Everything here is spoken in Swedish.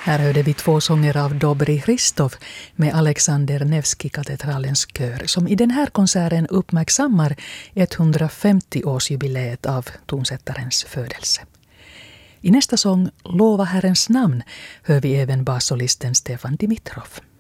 Här hörde vi 2 sånger av Dobry Hristov med Alexander Nevski-katedralens kör som i den här konserten uppmärksammar 150-årsjubileet av tonsättarens födelse. I nästa sång Lova Herrens namn hör vi även bassolisten Stefan Dimitrov.